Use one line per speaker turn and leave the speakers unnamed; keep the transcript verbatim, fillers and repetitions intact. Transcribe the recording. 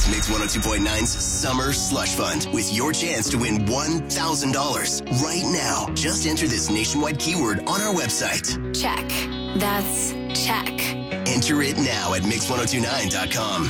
It's Mix one oh two point nine's Summer Slush Fund with your chance to win one thousand dollars right now. Just enter this nationwide keyword on our website.
Check. That's check.
Enter it now at mix ten twenty-nine dot com.